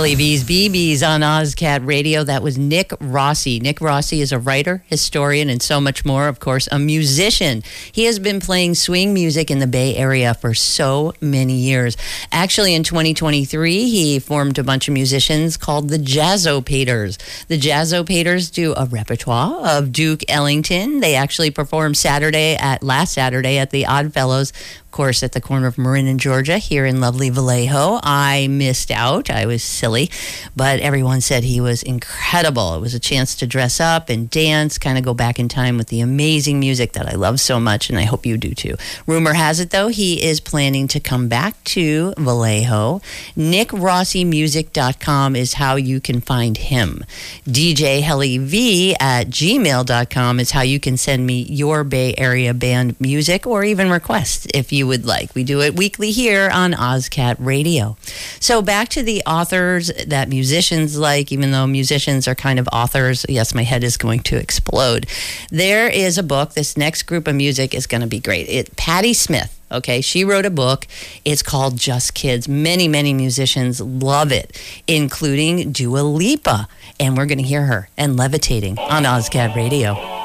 Kelly V's BB's on OzCat Radio. That was Nick Rossi. Nick Rossi is a writer, historian, and so much more. Of course, a musician. He has been playing swing music in the Bay Area for so many years. Actually, in 2023, he formed a bunch of musicians called the Jazzopaters. The Jazzopaters do a repertoire of Duke Ellington. They actually performed last Saturday at the Oddfellows, of course, at the corner of Marin and Georgia here in lovely Vallejo. I missed out. I was silly, but everyone said he was incredible. It was a chance to dress up and dance, kind of go back in time with the amazing music that I love so much, and I hope you do too. Rumor has it, though, he is planning to come back to Vallejo. NickRossiMusic.com is how you can find him. DJHellyV at gmail.com is how you can send me your Bay Area band music or even requests if you would like. We do it weekly here on OzCat Radio. So back to the authors that musicians like, even though musicians are kind of authors. Yes, my head is going to explode. There is a book. This next group of music is going to be great. Patti Smith. Okay, she wrote a book. It's called Just Kids. Many, many musicians love it, including Dua Lipa. And we're going to hear her and Levitating on OzCat Radio.